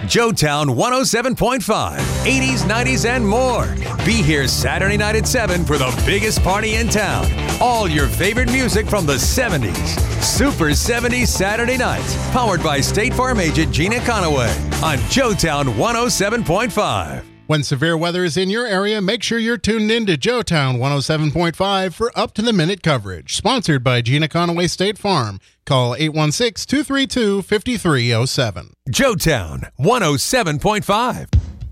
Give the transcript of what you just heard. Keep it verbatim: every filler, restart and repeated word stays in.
Joetown one oh seven point five, eighties, nineties, and more. Be here Saturday night at seven for the biggest party in town. All your favorite music from the seventies. Super seventies Saturday nights. Powered by State Farm agent Gina Conaway on Joetown one oh seven point five. When severe weather is in your area, make sure you're tuned in to Joetown one oh seven point five for up-to-the-minute coverage. Sponsored by Gina Conaway State Farm. Call eight one six, two three two, five three zero seven. Joetown one oh seven point five.